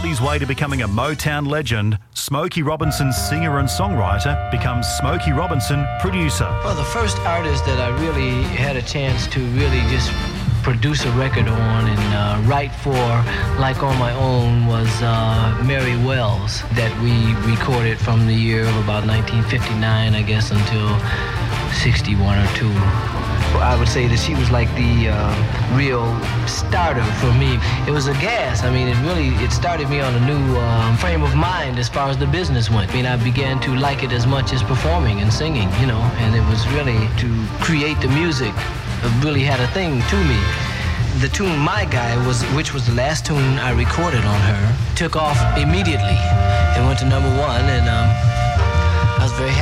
his way to becoming a Motown legend, Smokey Robinson singer and songwriter becomes Smokey Robinson producer. Well, the first artist that I really had a chance to really just produce a record on and write for, like on my own, was Mary Wells, that we recorded from the year of about 1959, I guess, until 61 or 2. I would say that she was like the real starter for me. It was a gas. I mean, it started me on a new frame of mind as far as the business went. I mean, I began to like it as much as performing and singing, you know, and it was really to create the music really had a thing to me. The tune My Guy, which was the last tune I recorded on her, took off immediately. It went to #1, and